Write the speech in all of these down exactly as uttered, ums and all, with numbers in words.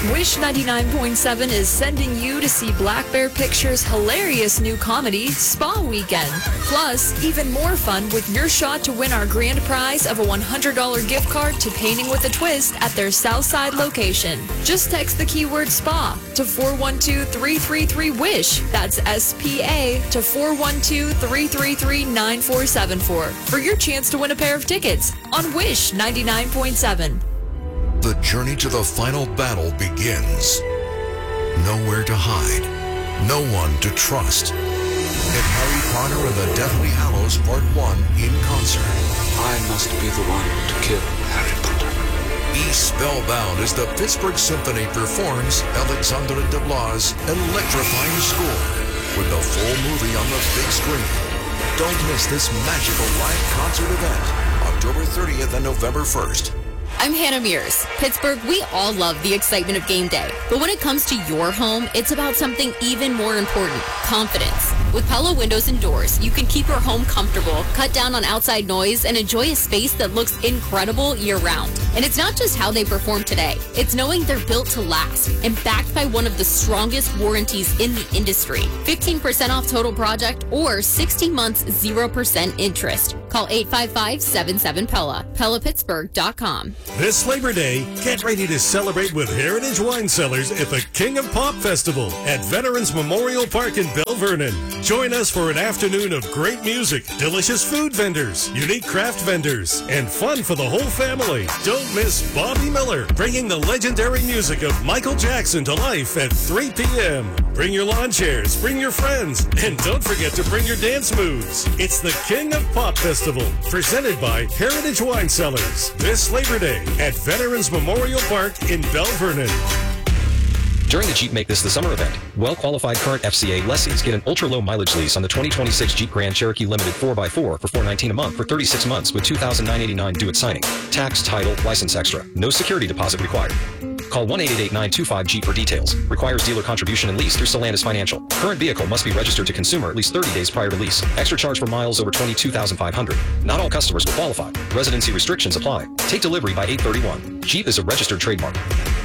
Wish ninety-nine point seven is sending you to see Black Bear Pictures' hilarious new comedy, Spa Weekend. Plus, even more fun with your shot to win our grand prize of a one hundred dollars gift card to Painting with a Twist at their Southside location. Just text the keyword SPA to four one two, three three three, WISH. That's S P A to four one two, three three three, nine four seven four for your chance to win a pair of tickets on Wish ninety-nine point seven. The journey to the final battle begins. Nowhere to hide, no one to trust. And Harry Potter and the Deathly Hallows Part one in concert. I must be the one to kill Harry Potter. Be spellbound as the Pittsburgh Symphony performs Alexandre Desplat's electrifying score with the full movie on the big screen. Don't miss this magical live concert event, October thirtieth and November first. I'm Hannah Mears. Pittsburgh, we all love the excitement of game day. But when it comes to your home, it's about something even more important, confidence. With Pella Windows and Doors, you can keep your home comfortable, cut down on outside noise, and enjoy a space that looks incredible year-round. And it's not just how they perform today. It's knowing they're built to last and backed by one of the strongest warranties in the industry. fifteen percent off total project or sixty months, zero percent interest. Call eight five five, seven seven, P E L L A, Pella Pittsburgh dot com. This Labor Day, get ready to celebrate with Heritage Wine Cellars at the King of Pop Festival at Veterans Memorial Park in Bell Vernon. Join us for an afternoon of great music, delicious food vendors, unique craft vendors, and fun for the whole family. Don't miss Bobby Miller, bringing the legendary music of Michael Jackson to life at three p.m. Bring your lawn chairs, bring your friends, and don't forget to bring your dance moves. It's the King of Pop Festival, presented by Heritage Wine Cellars, this Labor Day at Veterans Memorial Park in Bell Vernon. During the Jeep Make This the Summer event, well-qualified current F C A lessees get an ultra-low mileage lease on the twenty twenty-six Jeep Grand Cherokee Limited four by four for four hundred nineteen dollars a month for thirty-six months with two thousand nine hundred eighty-nine dollars due at signing. Tax, title, license extra. No security deposit required. Call one eight eight eight, nine two five, Jeep for details. Requires dealer contribution and lease through Stellantis Financial. Current vehicle must be registered to consumer at least thirty days prior to lease. Extra charge for miles over twenty-two thousand five hundred. Not all customers will qualify. Residency restrictions apply. Take delivery by eight thirty-one. Jeep is a registered trademark.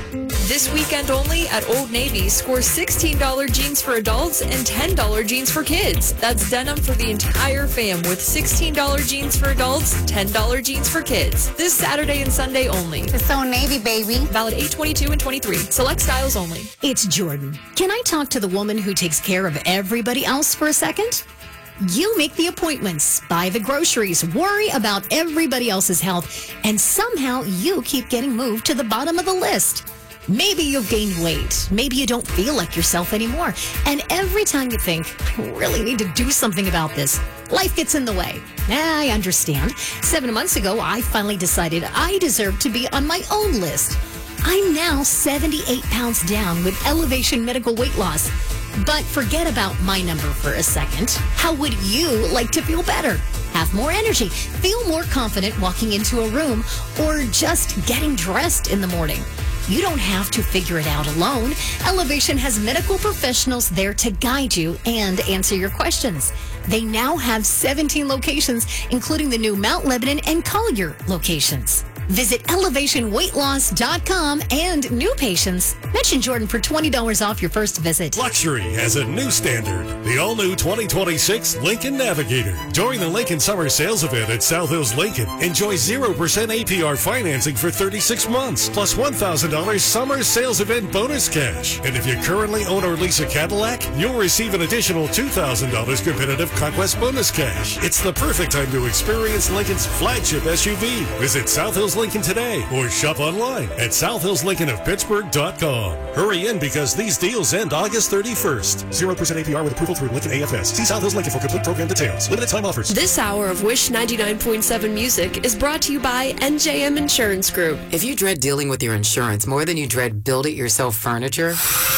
This weekend only at Old Navy, score sixteen dollars jeans for adults and ten dollars jeans for kids. That's denim for the entire fam with sixteen dollars jeans for adults, ten dollars jeans for kids. This Saturday and Sunday only. It's Old Navy, baby. Valid eight twenty-two and twenty-three. Select styles only. It's Jordan. Can I talk to the woman who takes care of everybody else for a second? You make the appointments, buy the groceries, worry about everybody else's health, and somehow you keep getting moved to the bottom of the list. Maybe you've gained weight. Maybe you don't feel like yourself anymore. And every time you think, I really need to do something about this, life gets in the way. I understand. Seven months ago, I finally decided I deserve to be on my own list. I'm now seventy-eight pounds down with Elevation Medical Weight Loss. But forget about my number for a second. How would you like to feel better? Have more energy, feel more confident walking into a room, or just getting dressed in the morning? You don't have to figure it out alone. Elevation has medical professionals there to guide you and answer your questions. They now have seventeen locations, including the new Mount Lebanon and Collier locations. Visit elevation weight loss dot com and new patients. Mention Jordan for twenty dollars off your first visit. Luxury has a new standard. The all-new twenty twenty-six Lincoln Navigator. During the Lincoln Summer Sales Event at South Hills Lincoln, enjoy zero percent A P R financing for thirty-six months, plus one thousand dollars Summer Sales Event bonus cash. And if you currently own or lease a Cadillac, you'll receive an additional two thousand dollars competitive Conquest bonus cash. It's the perfect time to experience Lincoln's flagship S U V. Visit South Hills Lincoln today or shop online at south hills lincoln of pittsburgh dot com. Hurry in because these deals end August thirty-first. zero percent A P R with approval through Lincoln A F S. See South Hills Lincoln for complete program details. Limited time offers. This hour of Wish ninety-nine point seven Music is brought to you by N J M Insurance Group. If you dread dealing with your insurance more than you dread build-it-yourself furniture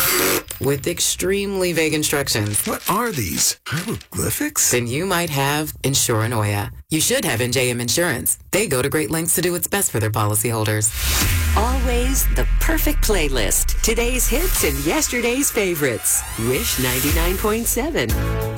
with extremely vague instructions, What are these? Hieroglyphics? then you might have Insuranoia. You should have N J M Insurance. They go to great lengths to do what's best for their policyholders. Always the perfect playlist. Today's hits and yesterday's favorites. Wish ninety-nine point seven.